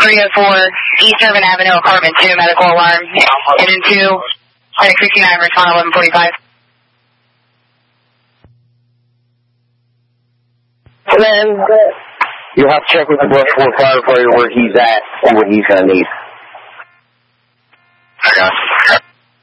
304 East Irvin Avenue, apartment 2, medical alarm. Engine 2, clinic 69, respond 1145. Then you'll have to check with the Brushwood firefighter where he's at and what he's going to need. I got you.